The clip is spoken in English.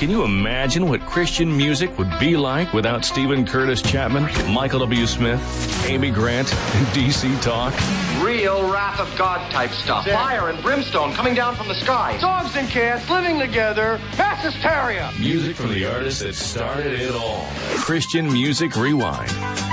Can you imagine what Christian music would be like without Stephen Curtis Chapman, Michael W. Smith, Amy Grant, and DC Talk? Real wrath of God type stuff. Yeah. Fire and brimstone coming down from the sky. Dogs and cats living together. Mass hysteria. Music from the artist that started it all. Christian Music Rewind.